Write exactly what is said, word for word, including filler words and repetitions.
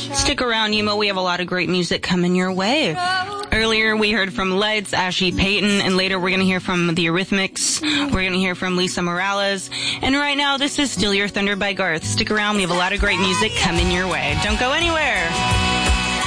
Stick around, Yuma. We have a lot of great music coming your way. Earlier, we heard from Lights, Ashley Payton, and later we're going to hear from The Eurythmics. We're going to hear from Lisa Morales. And right now, this is Steal Your Thunder by Garth. Stick around. We have a lot of great music coming your way. Don't go anywhere.